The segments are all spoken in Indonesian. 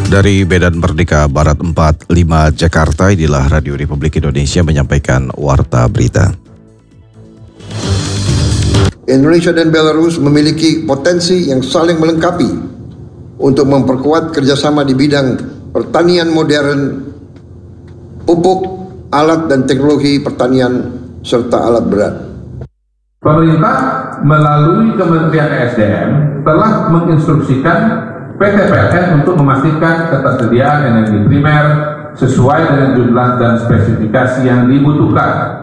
Dari Medan Merdeka Barat 45 Jakarta, inilah Radio Republik Indonesia menyampaikan Warta Berita. Indonesia dan Belarus memiliki potensi yang saling melengkapi untuk memperkuat kerjasama di bidang pertanian modern, pupuk, alat dan teknologi pertanian, serta alat berat. Pemerintah melalui Kementerian ESDM telah menginstruksikan PT PLN untuk memastikan ketersediaan energi primer sesuai dengan jumlah dan spesifikasi yang dibutuhkan.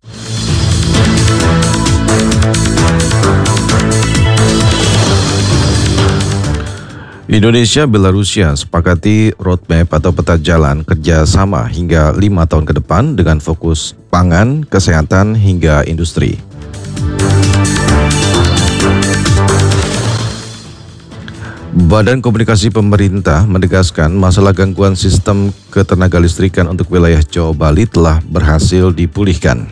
Indonesia Belarusia sepakati roadmap atau peta jalan kerjasama hingga 5 tahun ke depan dengan fokus pangan, kesehatan hingga industri. Badan Komunikasi Pemerintah menegaskan masalah gangguan sistem ketenagalistrikan untuk wilayah Jawa Bali telah berhasil dipulihkan.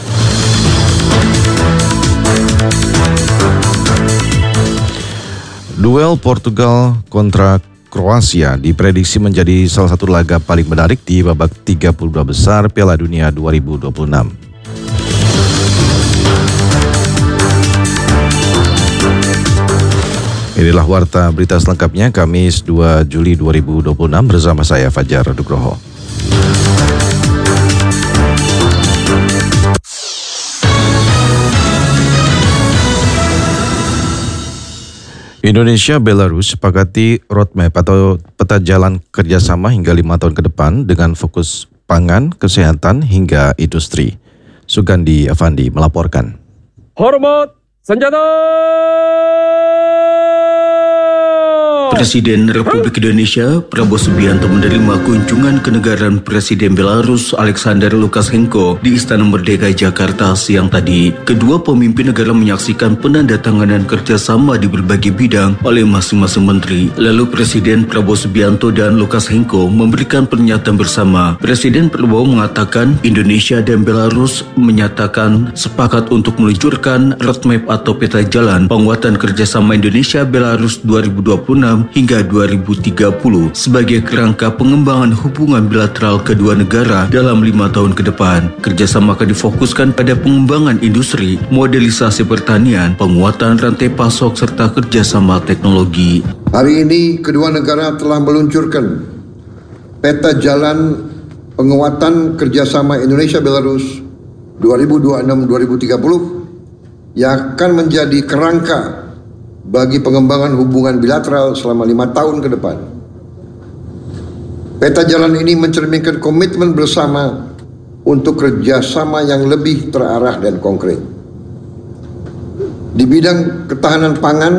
Duel Portugal kontra Kroasia diprediksi menjadi salah satu laga paling menarik di babak 32 besar Piala Dunia 2026. Inilah Warta Berita selengkapnya Kamis 2 Juli 2026 bersama saya Fajar Nugroho. Indonesia Belarus sepakati roadmap atau peta jalan kerjasama hingga 5 tahun ke depan dengan fokus pangan, kesehatan hingga industri. Sugandi Avandi melaporkan. Hormat senjata! Presiden Republik Indonesia Prabowo Subianto menerima kunjungan kenegaraan Presiden Belarus Alexander Lukashenko di Istana Merdeka Jakarta siang tadi. Kedua pemimpin negara menyaksikan penandatanganan kerjasama di berbagai bidang oleh masing-masing menteri. Lalu Presiden Prabowo Subianto dan Lukashenko memberikan pernyataan bersama. Presiden Prabowo mengatakan Indonesia dan Belarus menyatakan sepakat untuk meluncurkan roadmap atau peta jalan penguatan kerjasama Indonesia-Belarus 2026 hingga 2030 sebagai kerangka pengembangan hubungan bilateral kedua negara dalam 5 tahun ke depan. Kerjasama akan difokuskan pada pengembangan industri, modelisasi pertanian, penguatan rantai pasok serta kerjasama teknologi. Hari ini kedua negara telah meluncurkan peta jalan penguatan kerjasama Indonesia-Belarus 2026-2030 yang akan menjadi kerangka bagi pengembangan hubungan bilateral selama 5 tahun ke depan. Peta jalan ini mencerminkan komitmen bersama untuk kerjasama yang lebih terarah dan konkret. Di bidang ketahanan pangan,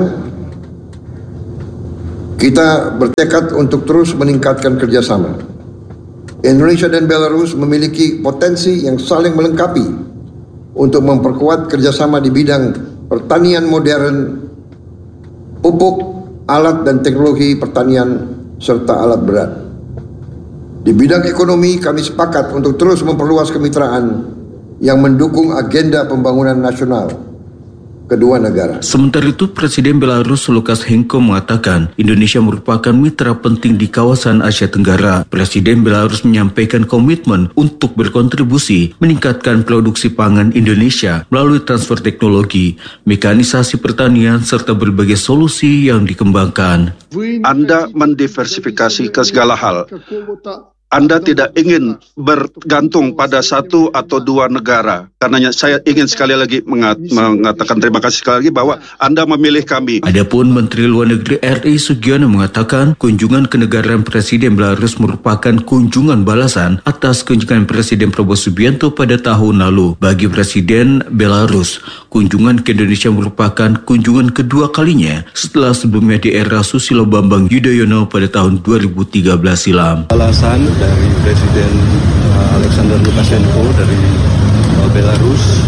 kita bertekad untuk terus meningkatkan kerjasama. Indonesia dan Belarus memiliki potensi yang saling melengkapi untuk memperkuat kerjasama di bidang pertanian modern, pupuk, alat dan teknologi pertanian, serta alat berat. Di bidang ekonomi, kami sepakat untuk terus memperluas kemitraan yang mendukung agenda pembangunan nasional kedua negara. Sementara itu, Presiden Belarus Lukashenko mengatakan Indonesia merupakan mitra penting di kawasan Asia Tenggara. Presiden Belarus menyampaikan komitmen untuk berkontribusi meningkatkan produksi pangan Indonesia melalui transfer teknologi, mekanisasi pertanian, serta berbagai solusi yang dikembangkan. Anda mendiversifikasi ke segala hal. Anda tidak ingin bergantung pada satu atau dua negara. Karenanya saya ingin sekali lagi mengatakan terima kasih sekali lagi bahwa Anda memilih kami. Adapun Menteri Luar Negeri RI Sugiono mengatakan kunjungan kenegaraan Presiden Belarus merupakan kunjungan balasan atas kunjungan Presiden Prabowo Subianto pada tahun lalu. Bagi Presiden Belarus, kunjungan ke Indonesia merupakan kunjungan kedua kalinya setelah sebelumnya di era Susilo Bambang Yudhoyono pada tahun 2013 silam. Balasan dari Presiden Alexander Lukashenko dari Belarus,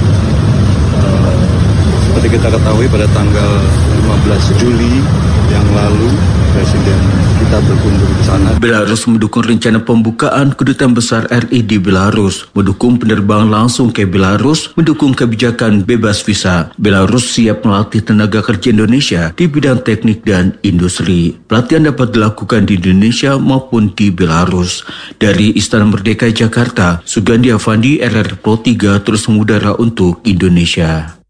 seperti kita ketahui pada tanggal 15 Juli yang lalu Presiden kita berkunjung ke sana. Belarus mendukung rencana pembukaan Kedutaan Besar RI di Belarus, mendukung penerbangan langsung ke Belarus, mendukung kebijakan bebas visa. Belarus siap melatih tenaga kerja Indonesia di bidang teknik dan industri. Pelatihan dapat dilakukan di Indonesia maupun di Belarus. Dari Istana Merdeka Jakarta, Sugandi Avandi, RRI Pro 3 terus mengudara untuk Indonesia.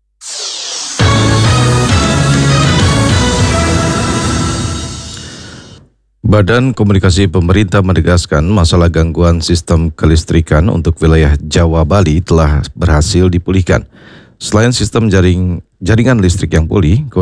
Badan Komunikasi Pemerintah menegaskan masalah gangguan sistem kelistrikan untuk wilayah Jawa Bali telah berhasil dipulihkan. Selain sistem jaringan listrik yang pulih,